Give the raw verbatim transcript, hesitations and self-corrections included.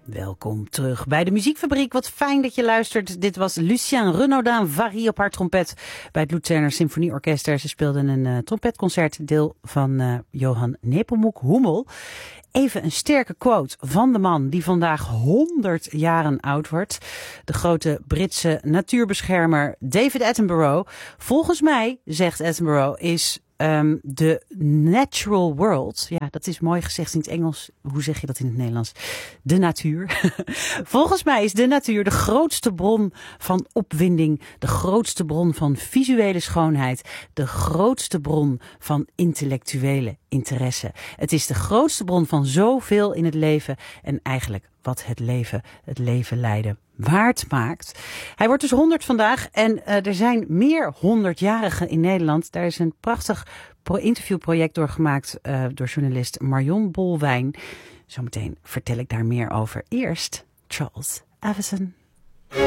Welkom terug bij de Muziekfabriek. Wat fijn dat je luistert. Dit was Lucien Renaudin Vary op haar trompet bij het Luzerner Symfonieorkester. Ze speelden een uh, trompetconcert, deel van uh, Johann Nepomuk Hummel. Even een sterke quote van de man die vandaag honderd jaren oud wordt. De grote Britse natuurbeschermer David Attenborough. Volgens mij, zegt Attenborough, is um, de natural world. Ja, dat is mooi gezegd in het Engels. Hoe zeg je dat in het Nederlands? De natuur. Volgens mij is de natuur de grootste bron van opwinding. De grootste bron van visuele schoonheid. De grootste bron van intellectuele interesse. Het is de grootste bron van zoveel in het leven en eigenlijk wat het leven, het leven leiden waard maakt. Hij wordt dus honderd vandaag en uh, er zijn meer honderdjarigen in Nederland. Daar is een prachtig pro- interviewproject door gemaakt uh, door journalist Marion Bolwijn. Zometeen vertel ik daar meer over. Eerst Charles Avison.